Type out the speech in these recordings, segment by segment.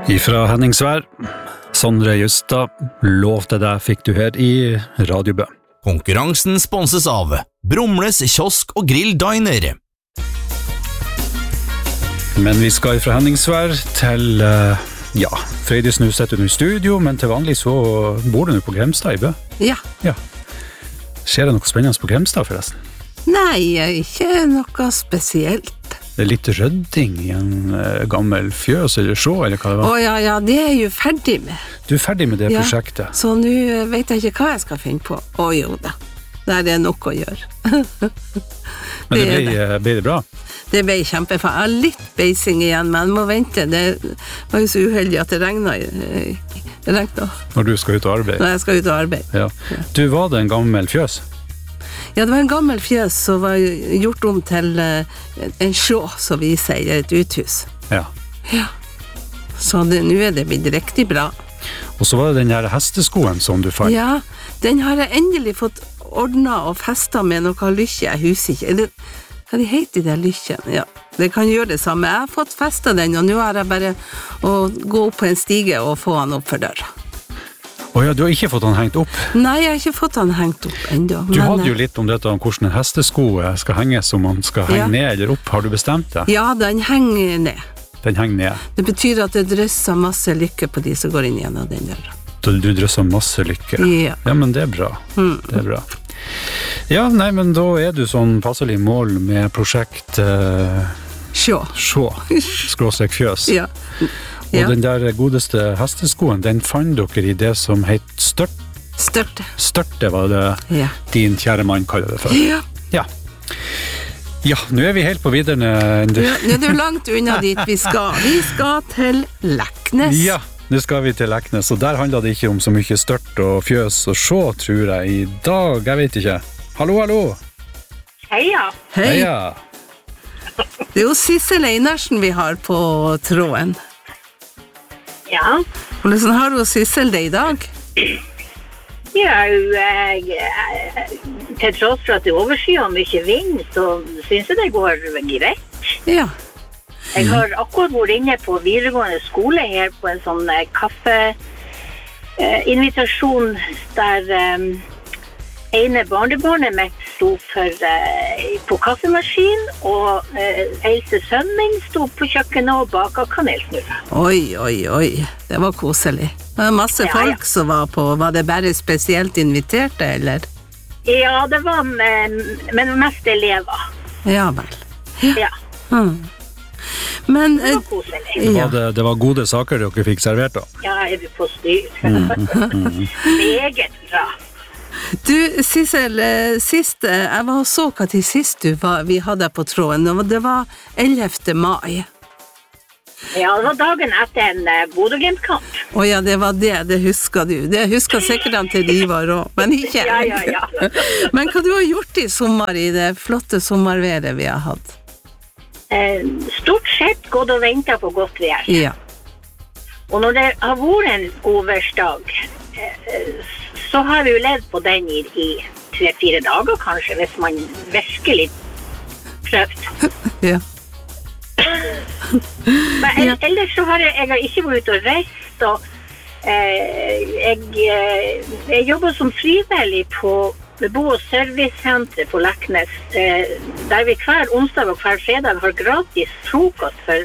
Ifra Henningsvær, Sondre Justad, lov til deg fikk du her i Radiobø. Konkurransen sponses av Brumles kiosk og grill diner. Men vi skal ifra Henningsvær til, Frøydis nå setter du i studio, men til vanlig så bor du nå på Grimstad i Bø. Ja. Skjer det noe spennende på Grimstad forresten? Nei, ikke noe spesielt. Det litt rødding i en gammel fjøs eller sjå, eller hva det var? Ja, det jeg jo ferdig med. Du ferdig med det prosjektet? Så nå vet jeg ikke hva jeg skal finne på. Jo da, der er nok å gjøre. Men ble det bra? Det ble kjempefint. Jeg har litt beising igjen, men må vente. Det var jo så uheldig at det regnet. Når du skal ut og arbeide? Når jeg skal ut og arbeide. Ja. Du, var det en gammel fjøs? Ja, det var en gammel fjøs som var gjort om til en sjå, som vi sier, et uthus. Ja. Så nå er det blitt riktig bra. Og så var det den der hesteskoen som du fant. Ja, den har jeg endelig fått ordnet og festet med noe lykke. Jeg husker ikke. Eller, hva de heter de der lykkene? Ja, det kan gjøre det samme. Jeg har fått festet den, og nå har jeg bare å gå opp på en stige og få han opp for døra. Ja, du har ikke fått han hengt opp? Nei, jeg har ikke fått han hengt opp enda. Du hadde jo litt om dette, om hvordan en hestesko skal henges, om man skal henge ned eller opp. Har du bestemt det? Ja, den henger ned. Den henger ned? Det betyr at det drøsser masse lykke på de som går inn gjennom den døra. Du drøsser masse lykke? Ja. Ja, men det er bra. Det er bra. Ja, nei, men da er du sånn passelig mål med prosjekt Sjå/fjøs. Ja. Og den der godeste hesteskoen, den fant dere i det som het Størte. Størte var det din kjære mann kaller det for. Ja, nå er vi helt på videre. Nå er det langt unna dit vi skal. Vi skal til Leknes. Ja, nå skal vi til Leknes, og der handler det ikke om så mye størt og fjøs og sjå, tror jeg, i dag. Jeg vet ikke. Hallo. Heia. Det er jo Sissel Einarsen vi har på tråden. Ja. Hvordan har du Sissel det i dag? Ja, til tross for at det overskyer og mye vind, så synes jeg det går greit. Ja. Jeg har akkurat vært inne på videregående skole her på en sånn kaffeinvitasjon der ene barnebarnet mitt sto på kaffemaskin, og eldste sønnen min sto på kjøkkenet og baka kanelsnurrer. Oi, det var koselig. Det var masse folk som var på. Var det bare spesielt inviterte, eller? Ja, det var men mest elever. Ja vel. Ja. Men det var koselig. Det var gode saker dere fikk servert da? Ja, jeg vil på styr. Meget bra. Du, Sissel, jeg var og så hva til sist vi hadde på tråden, og det var 11. mai. Ja, det var dagen etter en Bodø-Glimt-kamp. Ja, det var det husker du. Det husker sikkert han til de var også, men ikke. Ja. Men hva du har gjort i sommer, i det flotte sommerværet vi har hatt? Stort sett gått og ventet på godt vær. Ja. Og når det har vært en godværsdag, så har vi jo levd på den i 3-4 dager kanskje, hvis man virkelig prøvd. Ja. Men ellers så har jeg ikke vært ute og reist, og jeg jobber som frivillig på bo- og servicesenteret på Leknes, der vi hver onsdag og hver fredag har gratis frokost for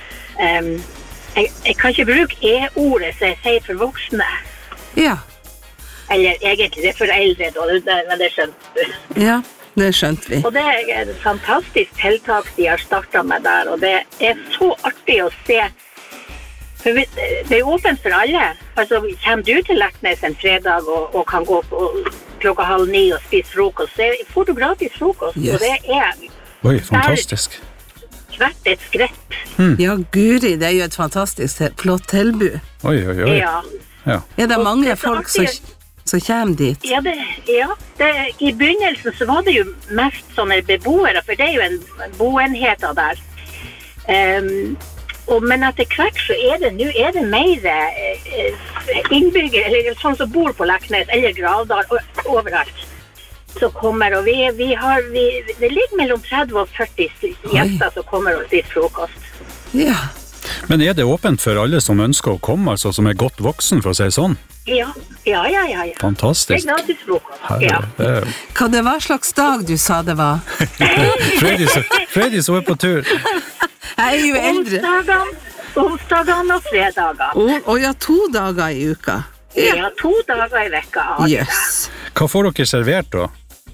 jeg kan ikke bruke e-ordet som jeg sier for voksne. Ja. Eller egentlig, det er for eldre, men det skjønte du. Ja, det skjønte vi. Og det er et fantastisk tiltak de har startet med der, og det er så artig å se. For det er åpent for alle. Altså, kommer du til Leknes en fredag og kan gå på 8:30 og spise frokost, så får du gratis frokost, og det er... Oi, fantastisk. Hvert et skrepp. Ja, Guri, det er jo et fantastisk flott tilbud. Oi. Ja. Er det mange folk som kommer dit? Ja, i begynnelsen så var det jo mest sånne beboere, for det er jo en boenhet der. Men etter hvert så er det mer innbyggere, eller sånn som bor på Leknes, eller Gravdal, overalt, som kommer, og det ligger mellom 30 og 40 gjester som kommer og spiser frokost. Ja. Men det åpent for alle som ønsker å komme, altså som godt voksen, for å si sånn? Ja. Fantastisk. Det gratis frokost. Ja. Hva det var slags dag du sa det var? Freddy så på tur. Jeg jo eldre. Onsdagene og fredagene. Ja, 2 dager i uka. Ja, 2 dager i vekka. Yes. Hva får dere servert da?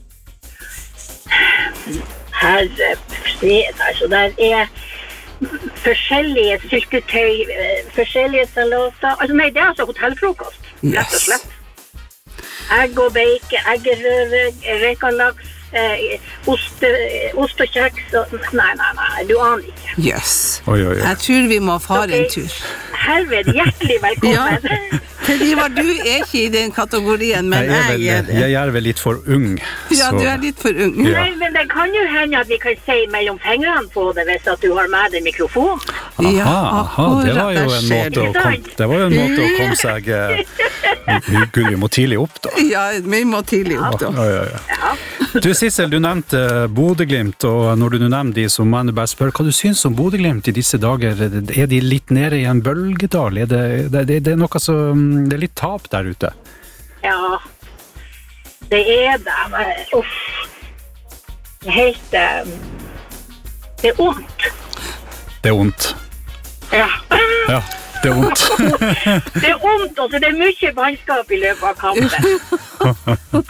Herre fred, altså der forskjellige syltetøy, forskjellige salater. Altså nei, det altså hotellfrokost, rett og slett. Egg og bacon, eggerøre, rekalaks, ost og kjeks. Nei, du aner ikke. Yes. Oi. Jeg tror vi må fare en tur. Herved, hjertelig velkommen. Ja. Ivar, du ikke i den kategorien, men jeg det. Jeg vel litt for ung. Ja, så. Du litt for ung. Nei, men det kan jo hende at vi kan si mellom fingrene på det hvis at du har med deg mikrofon. Aha, det var jo en måte å komme seg Gud, vi må tidlig opp da. Ja, vi må tidlig opp da. Ja. Du, Sissel, du nevnte Bodø/Glimt, og når du nevnte de, så må jeg bare spørre, hva du synes om Bodø/Glimt i disse dager? Er de litt nede i en bølgedal? Det noe som det litt tap der ute? Ja, det det. Uff. Det helt det ondt. Det ondt. Ja, det ondt. det ondt, og det mye vannskap i løpet av kampen.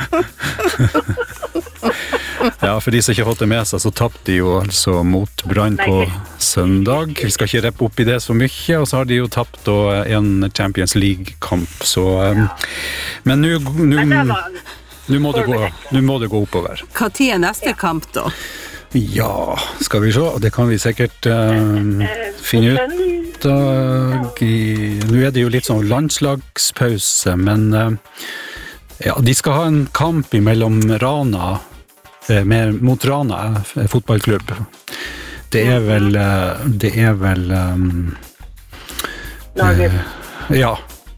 Ja, for de som ikke har fått det med seg, så tappte de jo altså mot Brann på søndag. Vi skal ikke reppe opp i det så mye, og så har de jo tapt en Champions League-kamp, så men nå må det gå oppover. Hva tid neste kamp da? Ja, skal vi se, det kan vi sikkert finne ut nå det jo litt sånn landslagspause, men ja, de skal ha en kamp mellom Rana mot Rana fotballklubb. Det vel ja.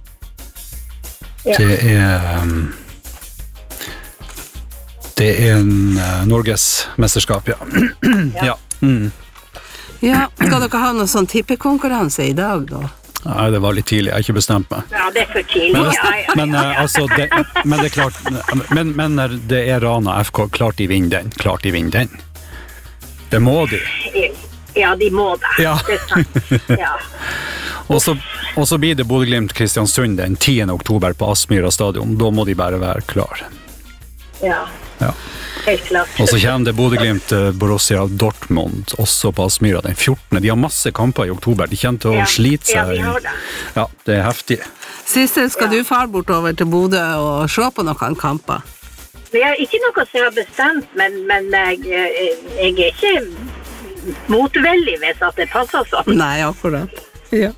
Det Norges mesterskap, ja. Ja. Ja, skal dere ha noen sånn tippekonkurranse i dag da? Nei, det var litt tidlig, jeg har ikke bestemt meg. Ja, det for tidlig, men det klart, men det Rana FK, klart de vinner den. Det må de. Ja, de må det. Ja. Det sant, ja. Og så blir det Bodø/Glimt Kristiansund den 10. oktober på Aspmyra stadion. Da må de bare være klar. Ja. Helt klart. Og så kommer det Bodø/Glimt Borussia Dortmund også på Aspmyra den 14. De har masse kamper i oktober. De kommer til å slite seg. Ja, de har det. Ja, det heftig. Sissel, skal du fare bortover til Bodø og se på noen kamper? Det ikke noe som jeg har bestemt, men jeg ikke motvillig hvis at det passer sånn. Nei, akkurat. Ja.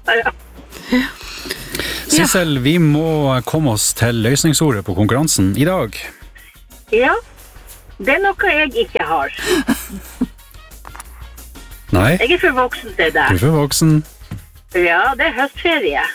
Sissel, vi må komme oss til løsningsordet på konkurransen i dag. Ja, det noe jeg ikke har. Nei. Jeg for voksen til det. Du for voksen. Ja, det høstferie.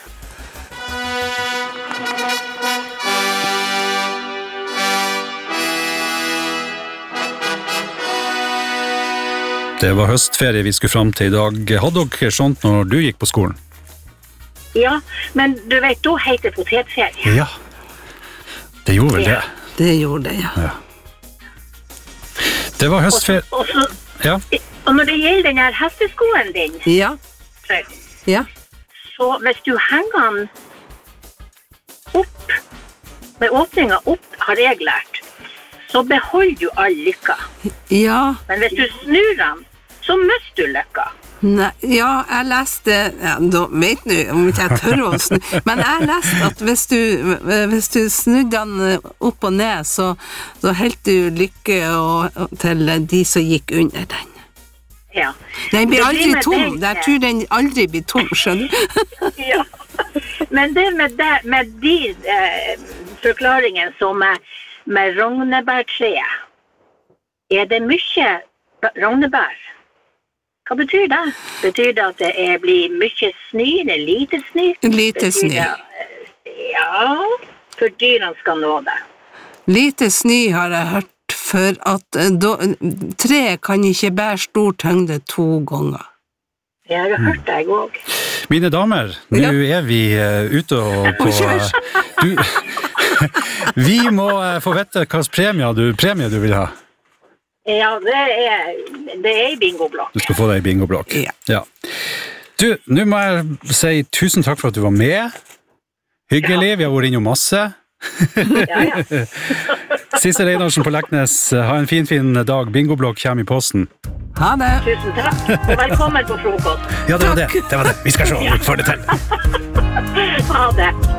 Det var høstferie vi skulle fram til i dag. Hadde dere sånt når du gikk på skolen? Ja, men du vet, da heter potetferie. Ja, det gjorde vel det. Det gjorde det, ja. Det var høstferie. Og når det gjelder den her hesteskoen din, Ja. så hvis du henger den opp, med åpningen opp, har jeg lært, så beholder du all lykka. Ja. Men hvis du snur den, så mister du lykka. Nei, ja, jeg leste, da vet du om ikke jeg tør å snu, men jeg leste at hvis du snudde den opp og ned, så helt du lykke til de som gikk under den. Ja. Den blir aldri tom, jeg tror den aldri blir tom, skjønner du? Ja, men det med de forklaringen som med rognebærtreet, det mye rognebær? Hva betyr det? Betyr det at det blir mye snø, eller lite snø? Lite snø. Ja, for dyrene skal nå det. Lite snø har jeg hørt, for at tre kan ikke bære stor tyngde 2 ganger. Jeg har hørt det, jeg også. Mine damer, nå vi ute og på... Vi må få vite hvilken premie du vil ha. Ja, det er I bingoblokk. Du skal få deg I bingoblokk. Ja. Du, nå må jeg si tusen takk for at du var med. Hyggelig, vi har vært innom masse. Ja. Sissel Einarsen på Leknes, ha en fin dag. Bingoblokk kommer I posten. Ha det. Tusen takk, og velkommen på frokost. Ja, det var det. Vi skal se om vi får det til. Ha det.